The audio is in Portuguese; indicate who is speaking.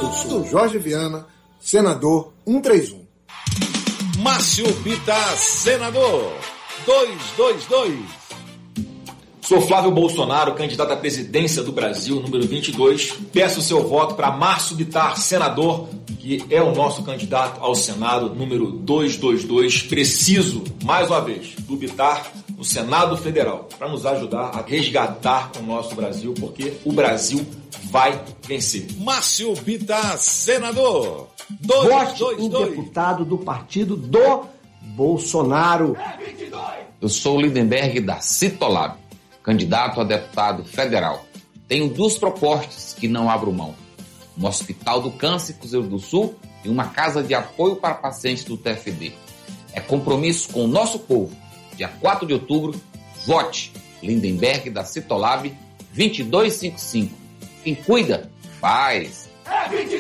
Speaker 1: Eu sou Jorge Viana, senador 131.
Speaker 2: Márcio Bittar, senador 222.
Speaker 3: Sou Flávio Bolsonaro, candidato à presidência do Brasil, número 22. Peço o seu voto para Márcio Bittar, senador, que é o nosso candidato ao Senado, número 222. Preciso, mais uma vez, do Bittar no Senado Federal, para nos ajudar a resgatar o nosso Brasil, porque o Brasil vai vencer.
Speaker 2: Márcio Bittar, senador
Speaker 4: Vote em deputado do partido do Bolsonaro.
Speaker 5: Eu sou o Lindenberg da Citolab, candidato a deputado federal. Tenho duas propostas que não abro mão: um hospital do câncer, Cruzeiro do Sul, e uma casa de apoio para pacientes do TFD. É compromisso com o nosso povo. Dia 4 de outubro, vote Lindenberg da Citolab 2255. Quem cuida, faz. É 22!